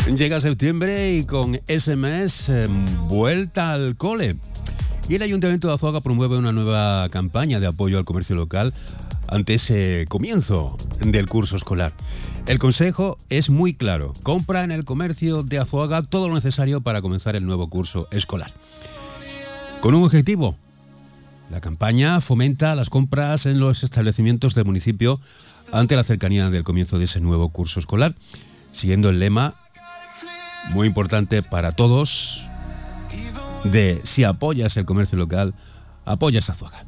Llega septiembre y con ese mes vuelta al cole. Y el Ayuntamiento de Azuaga promueve una nueva campaña de apoyo al comercio local ante ese comienzo del curso escolar. El consejo es muy claro: compra en el comercio de Azuaga todo lo necesario para comenzar el nuevo curso escolar. Con un objetivo: la campaña fomenta las compras en los establecimientos del municipio ante la cercanía del comienzo de ese nuevo curso escolar, siguiendo el lema, muy importante para todos, de si apoyas el comercio local, apoyas a Azuaga.